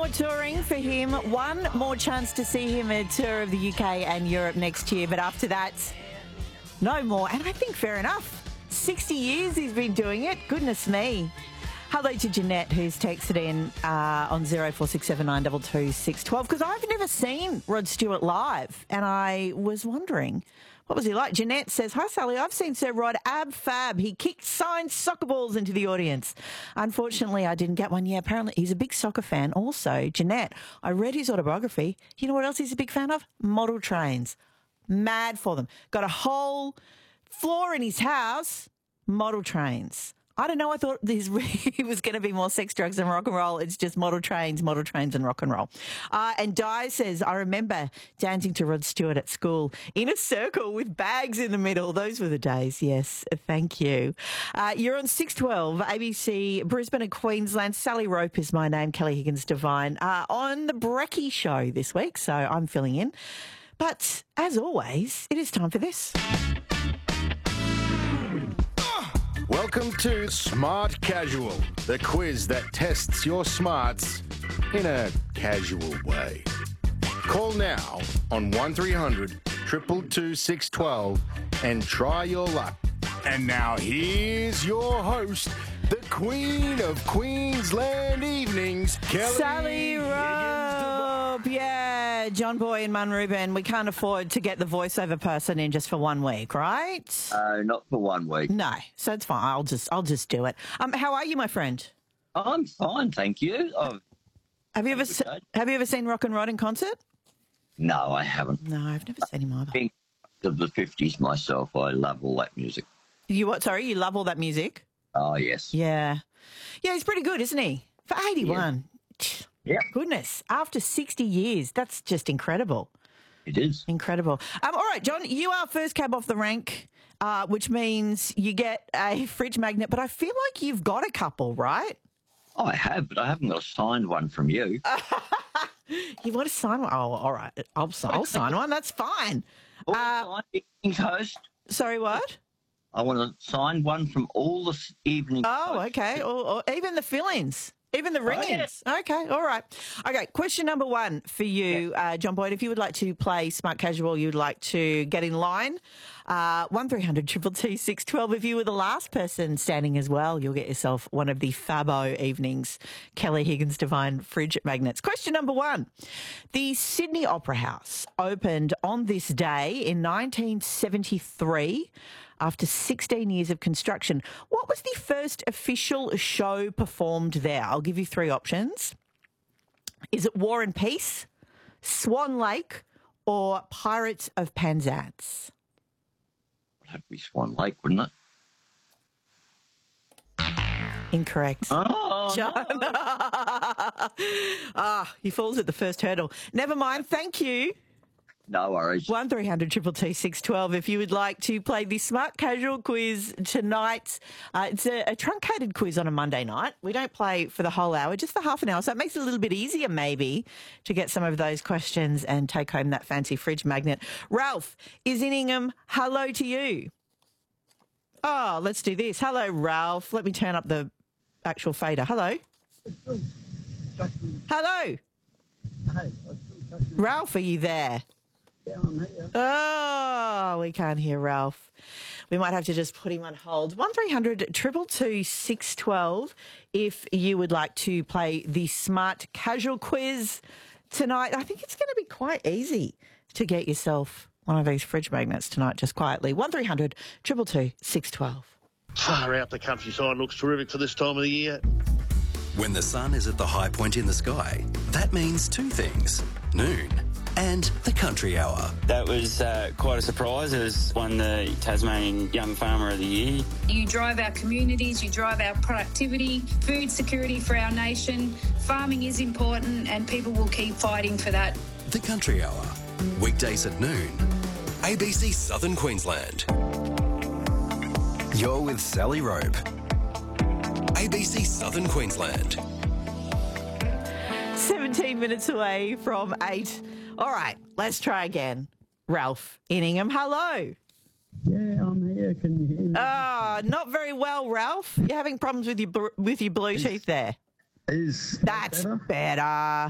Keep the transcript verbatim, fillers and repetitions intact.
more touring for him. One more chance to see him at a tour of the U K and Europe next year. But after that, no more. And I think fair enough. sixty years he's been doing it. Goodness me. Hello to Jeanette, who's texted in uh, on zero four six seven nine two two six one two, because I've never seen Rod Stewart live, and I was wondering, what was he like? Jeanette says, hi, Sally, I've seen Sir Rod ab fab. He kicked signed soccer balls into the audience. Unfortunately, I didn't get one. Yeah, apparently he's a big soccer fan. Also, Jeanette, I read his autobiography. You know what else he's a big fan of? Model trains. Mad for them. Got a whole floor in his house, model trains. I don't know. I thought this he was going to be more sex, drugs and rock and roll. It's just model trains, model trains and rock and roll. Uh, and Di says, I remember dancing to Rod Stewart at school in a circle with bags in the middle. Those were the days. Yes. Thank you. Uh, you're on six twelve, A B C, Brisbane and Queensland. Sally Rope is my name. Kelly Higgins Devine uh, on the Brecky Show this week. So I'm filling in. But as always, it is time for this. Welcome to Smart Casual, the quiz that tests your smarts in a casual way. Call now on one three hundred two two two six one two and try your luck. And now here's your host, the Queen of Queensland Evenings, Kelly Sally Rope. Yeah, John Boy and Mun Rubin. We can't afford to get the voiceover person in just for one week, right? Uh, not for one week. No, so it's fine. I'll just, I'll just do it. Um, how are you, my friend? I'm fine, thank you. I've, Have you ever, se- have you ever seen Rock and Rod in concert? no, I haven't. No, I've never seen him either. I think of the fifties myself. I love all that music. You what? Sorry, you love all that music? Oh, yes. Yeah, yeah, he's pretty good, isn't he? For eighty-one. Yeah, Goodness, after sixty years, that's just incredible. it is. Incredible. Um, all right, John, you are first cab off the rank, uh, which means you get a fridge magnet, but I feel like you've got a couple, right? Oh, I have, but I haven't got a signed one from you. You want to sign one? Oh, all right. I'll, I'll sign one. That's fine. All Uh, the evenings host. sorry, what? I want a signed one from all the s- evening Oh, hosts. okay. Or, or even the fill-ins. Even the ring-ins. Okay, all right. Okay, question number one for you, uh, John Boyd. If you would like to play Smart Casual, you'd like to get in line, uh, one three hundred two two two six one two. If you were the last person standing as well, you'll get yourself one of the Fabo Evenings Kelly Higgins Devine fridge magnets. Question number one. The Sydney Opera House opened on this day in nineteen seventy-three after sixteen years of construction. What was the first official show performed there? I'll give you three options. Is it War and Peace, Swan Lake, or Pirates of Penzance? It'd have to be Swan Lake, wouldn't it? Incorrect. Oh, John. no. Ah, he falls at the first hurdle. Never mind. Thank you. No worries. one three hundred two two two six one two if you would like to play the Smart Casual quiz tonight. Uh, it's a, a truncated quiz on a Monday night. We don't play for the whole hour, just for half an hour. So it makes it a little bit easier maybe to get some of those questions and take home that fancy fridge magnet. Ralph is in Ingham. Hello to you. Oh, let's do this. Hello, Ralph. Let me turn up the actual fader. Hello. Hello. Ralph, are you there? Oh, we can't hear Ralph. We might have to just put him on hold. one three hundred two two two six one two if you would like to play the Smart Casual quiz tonight. I think it's going to be quite easy to get yourself one of these fridge magnets tonight, just quietly. one three hundred two two two six one two. Far out, the countryside looks terrific for this time of the year. When the sun is at the high point in the sky, that means two things: noon and the country hour. That was uh, quite a surprise. It was won the Tasmanian Young Farmer of the Year. You drive our communities, you drive our productivity, food security for our nation. Farming is important and people will keep fighting for that. The country hour, weekdays at noon, A B C Southern Queensland. You're with Sally Rope, A B C Southern Queensland. seventeen minutes away from eight. All right, let's try again. Ralph in Ingham, hello. Yeah, I'm here. Can you hear me? Oh, not very well, Ralph. You're having problems with your bl- with your Bluetooth there. Is That's better? better.